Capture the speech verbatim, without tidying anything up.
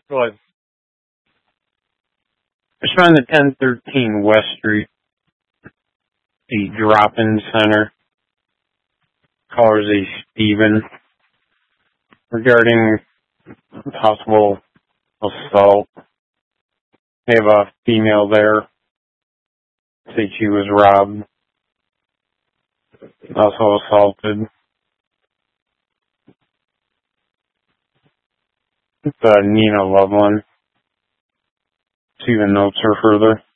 Go ahead. Just found the ten thirteen West Street, the drop-in center. Callers a Stephen regarding possible assault. They have a female there. Say she was robbed. Also assaulted. It's uh, Nina Loveland. See the notes are further.